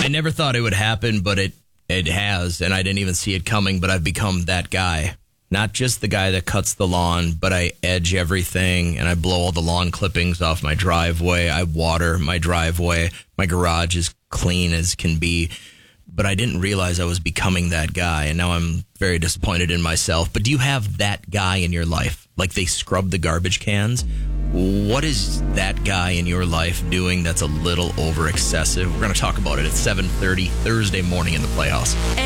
I never thought it would happen, but it has, and I didn't even see it coming, but I've become that guy. Not just the guy that cuts the lawn, but I edge everything, and I blow all the lawn clippings off my driveway. I water my driveway. My garage is clean as can be. But I didn't realize I was becoming that guy, and now I'm very disappointed in myself. But do you have that guy in your life? Like they scrub the garbage cans? What is that guy in your life doing that's a little over excessive? We're going to talk about it at 7:30 Thursday morning in the Playhouse.